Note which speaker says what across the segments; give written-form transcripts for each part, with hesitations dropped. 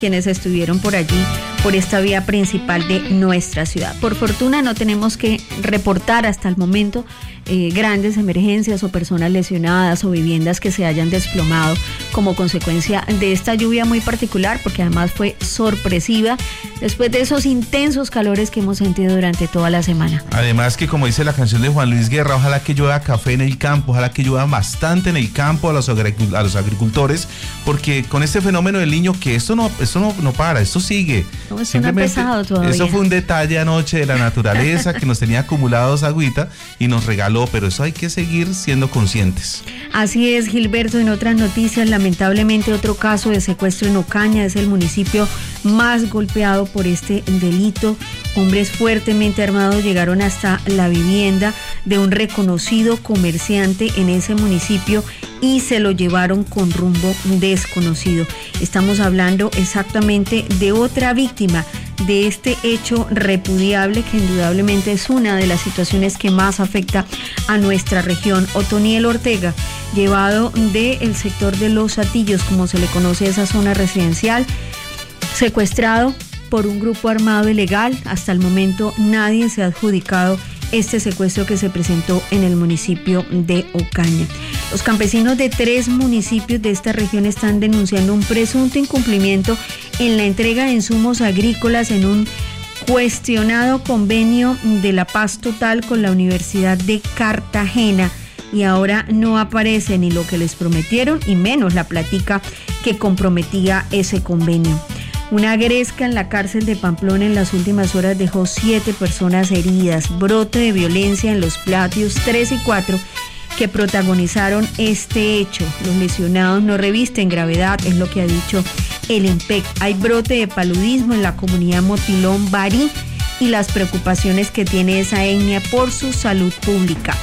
Speaker 1: quienes estuvieron por allí, por esta vía principal de nuestra ciudad. Por fortuna no tenemos que reportar hasta el momento grandes emergencias o personas lesionadas o viviendas que se hayan desplomado como consecuencia de esta lluvia muy particular, porque además fue sorpresiva después de esos intensos calores que hemos sentido durante toda la semana.
Speaker 2: Además que, como dice la canción de Juan Luis Guerra, ojalá que llueva café en el campo, ojalá que llueva bastante en el campo a los agricultores, porque con este fenómeno del Niño, que esto no para, esto sigue.
Speaker 1: No, esto no ha empezado todavía.
Speaker 2: Eso fue un detalle anoche de la naturaleza que nos tenía acumulados agüita y nos regaló, pero eso hay que seguir siendo conscientes.
Speaker 1: Así es, Gilberto. En otras noticias, lamentablemente otro caso de secuestro en Ocaña. Es el municipio más golpeado por este delito. Hombres fuertemente armados llegaron hasta la vivienda de un reconocido comerciante en ese municipio y se lo llevaron con rumbo desconocido. Estamos hablando exactamente de otra víctima de este hecho repudiable, que indudablemente es una de las situaciones que más afecta a nuestra región. Otoniel Ortega, llevado del sector de Los Hatillos, como se le conoce a esa zona residencial, secuestrado por un grupo armado ilegal. Hasta el momento nadie se ha adjudicado este secuestro que se presentó en el municipio de Ocaña. Los campesinos de 3 municipios de esta región están denunciando un presunto incumplimiento en la entrega de insumos agrícolas en un cuestionado convenio de la paz total con la Universidad de Cartagena, y ahora no aparece ni lo que les prometieron y menos la plática que comprometía ese convenio. Una gresca en la cárcel de Pamplona en las últimas horas dejó 7 personas heridas. Brote de violencia en los patios 3 y 4 que protagonizaron este hecho. Los lesionados no revisten gravedad, es lo que ha dicho el IMPEC. Hay brote de paludismo en la comunidad Motilón Barí y las preocupaciones que tiene esa etnia por su salud pública.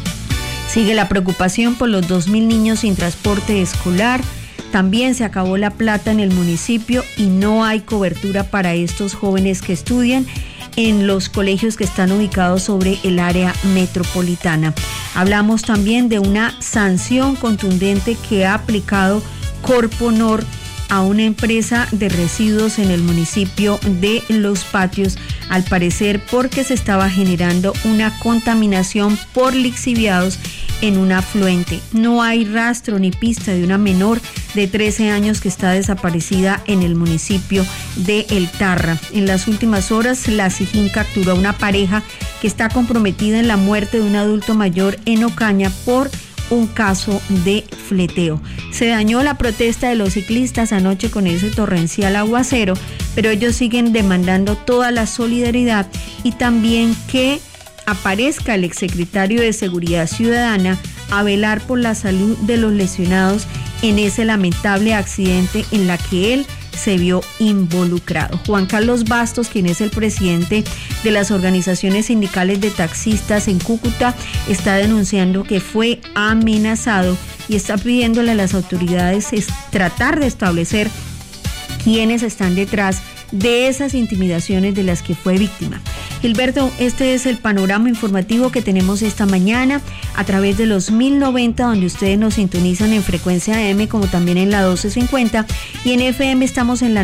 Speaker 1: Sigue la preocupación por los 2.000 niños sin transporte escolar. También se acabó la plata en el municipio y no hay cobertura para estos jóvenes que estudian en los colegios que están ubicados sobre el área metropolitana. Hablamos también de una sanción contundente que ha aplicado Corponor a una empresa de residuos en el municipio de Los Patios, al parecer porque se estaba generando una contaminación por lixiviados en un afluente. No hay rastro ni pista de una menor de 13 años que está desaparecida en el municipio de El Tarra. En las últimas horas, la SIJIN capturó a una pareja que está comprometida en la muerte de un adulto mayor en Ocaña por un caso de fleteo. Se dañó la protesta de los ciclistas anoche con ese torrencial aguacero, pero ellos siguen demandando toda la solidaridad y también que aparezca el exsecretario de Seguridad Ciudadana a velar por la salud de los lesionados en ese lamentable accidente en la que él se vio involucrado. Juan Carlos Bastos, quien es el presidente de las organizaciones sindicales de taxistas en Cúcuta, está denunciando que fue amenazado y está pidiéndole a las autoridades tratar de establecer quiénes están detrás de esas intimidaciones de las que fue víctima. Gilberto, este es el panorama informativo que tenemos esta mañana a través de los 1090, donde ustedes nos sintonizan en frecuencia AM como también en la 1250, y en FM estamos en la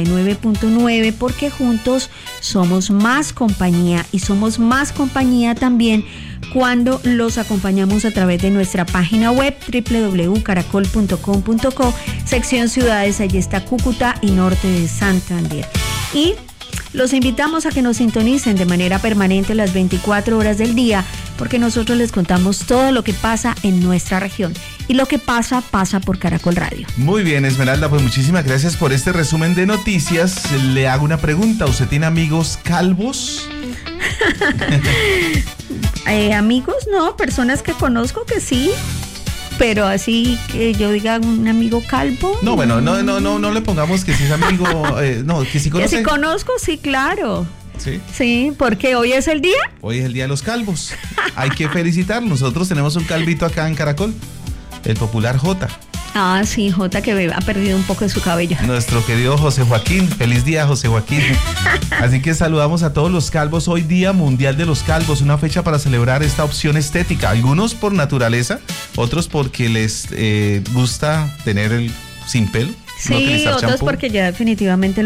Speaker 1: 99.9, porque juntos somos más compañía, y somos más compañía también cuando los acompañamos a través de nuestra página web www.caracol.com.co, sección ciudades. Allí está Cúcuta y norte de Santander. Y los invitamos a que nos sintonicen de manera permanente las 24 horas del día, porque nosotros les contamos todo lo que pasa en nuestra región. Y lo que pasa, pasa por Caracol Radio.
Speaker 2: Muy bien, Esmeralda, pues muchísimas gracias por este resumen de noticias. Le hago una pregunta, ¿usted tiene amigos calvos?
Speaker 1: Amigos, no, personas que conozco que sí. Pero así que yo diga un amigo calvo.
Speaker 2: No, bueno, no le pongamos que si es amigo, no, que si conoce.
Speaker 1: Que si conozco, sí, claro.
Speaker 2: Sí.
Speaker 1: Sí, porque hoy es el día.
Speaker 2: Hoy es el día de los calvos. Hay que felicitar. Nosotros tenemos un calvito acá en Caracol, el popular Jota.
Speaker 1: Ah, sí, Jota, que ha perdido un poco de su cabello.
Speaker 2: Nuestro querido José Joaquín. Feliz día, José Joaquín. Así que saludamos a todos los calvos. Hoy Día Mundial de los Calvos, una fecha para celebrar esta opción estética. Algunos por naturaleza, otros porque les gusta tener el sin pelo.
Speaker 1: Sí, otros porque ya definitivamente